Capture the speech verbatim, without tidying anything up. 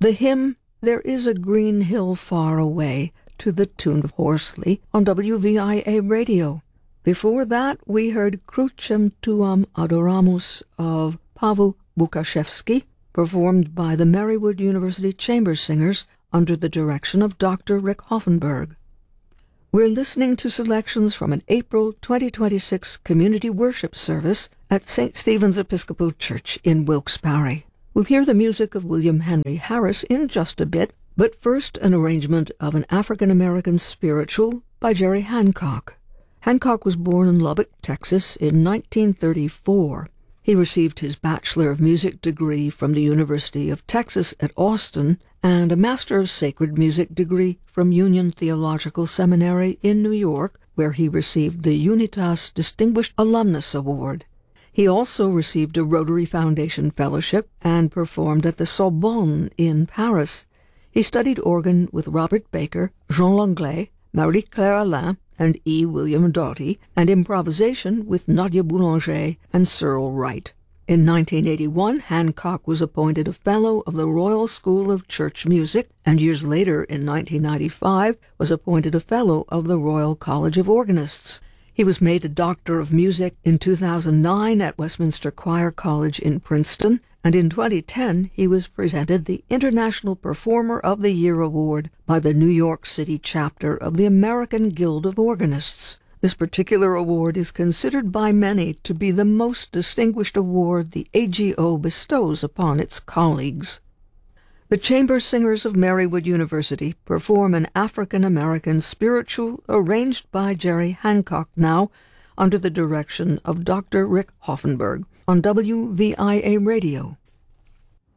The hymn, There Is a Green Hill Far Away, to the tune of Horsley on W V I A Radio. Before that, we heard Crucem Tuam Adoramus of Pavel Bukashevsky, performed by the Marywood University Chamber Singers under the direction of Doctor Rick Hoffenberg. We're listening to selections from an April twenty twenty-six community worship service at Saint Stephen's Episcopal Church in Wilkes-Barre. We'll hear the music of William Henry Harris in just a bit, but first an arrangement of an African-American spiritual by Jerry Hancock. Hancock was born in Lubbock, Texas in nineteen thirty-four. He received his Bachelor of Music degree from the University of Texas at Austin and a Master of Sacred Music degree from Union Theological Seminary in New York, where he received the Unitas Distinguished Alumnus Award. He also received a Rotary Foundation Fellowship and performed at the Sorbonne in Paris. He studied organ with Robert Baker, Jean Langlais, Marie-Claire Alain, and E. William Doughty, and improvisation with Nadia Boulanger and Cyril Wright. In nineteen eighty-one, Hancock was appointed a Fellow of the Royal School of Church Music, and years later, in nineteen ninety-five, was appointed a Fellow of the Royal College of Organists. He was made a Doctor of Music in two thousand nine at Westminster Choir College in Princeton, and in twenty ten he was presented the International Performer of the Year Award by the New York City chapter of the American Guild of Organists. This particular award is considered by many to be the most distinguished award the A G O bestows upon its colleagues. The Chamber Singers of Marywood University perform an African-American spiritual arranged by Jerry Hancock now under the direction of Doctor Rick Hoffenberg on W V I A Radio.